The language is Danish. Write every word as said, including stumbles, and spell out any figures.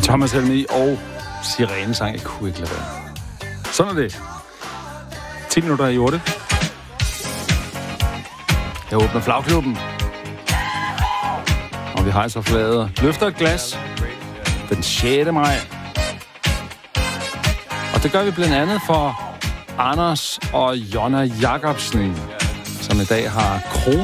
Thomas Helmi og Sirenesang. Jeg kunne ikke lade være. Sådan er det. ti minutter i otte. Jeg åbner flagklubben. Og vi hejser flaget. Løfter et glas. Den sjette maj. Og det gør vi blandt andet for Anders og Jonna Jacobsen, som i dag har kron